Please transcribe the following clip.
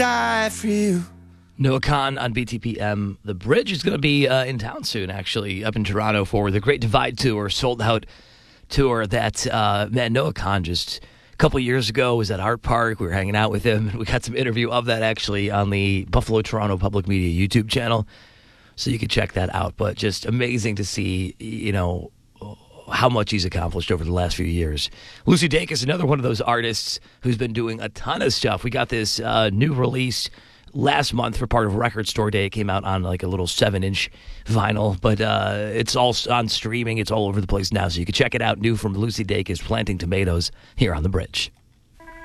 Die for you. Noah Khan on BTPM. The Bridge is going to be in town soon, actually, up in Toronto for the Great Divide Tour, sold-out tour that, Noah Khan just a couple years ago was at Art Park. We were hanging out with him. We got some interview of that, actually, on the Buffalo Toronto Public Media YouTube channel, so you can check that out. But just amazing to see, how much he's accomplished over the last few years. Lucy Dacus, another one of those artists who's been doing a ton of stuff. We got this new release last month for part of Record Store Day. It came out on like a little 7-inch vinyl, but it's all on streaming. It's all over the place now, so you can check it out. New from Lucy Dacus, Planting Tomatoes, here on The Bridge.